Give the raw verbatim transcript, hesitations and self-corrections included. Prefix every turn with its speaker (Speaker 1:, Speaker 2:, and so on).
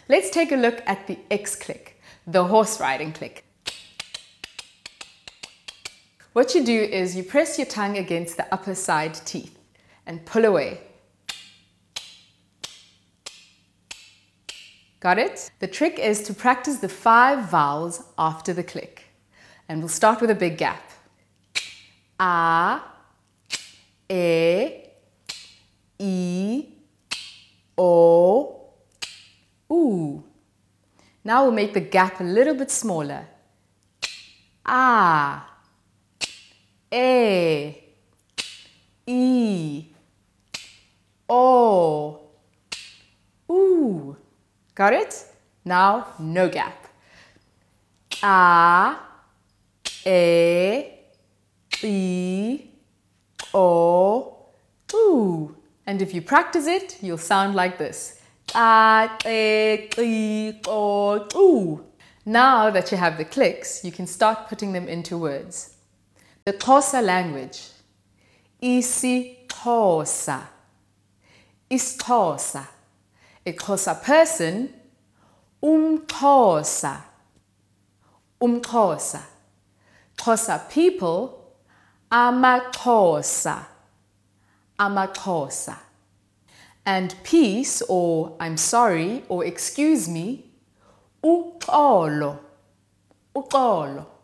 Speaker 1: Let's take a look at the X click, the horse riding click. What you do is you press your tongue against the upper side teeth and pull away. Got it? The trick is to practice the five vowels after the click. And we'll start with a big gap. A, E, I, O, U. Now we'll make the gap a little bit smaller. A, E, I, O, U. Got it? Now, no gap. A, E, I, O, U. And if you practice it, you'll sound like this. A, E, I, O, U. Now that you have the clicks, you can start putting them into words. The Xhosa language. IsiXhosa. IsiXhosa. A Xhosa person, umXhosa, umXhosa. Xhosa people, amaXhosa, amaXhosa. And peace, or I'm sorry, or excuse me, uxolo, uxolo.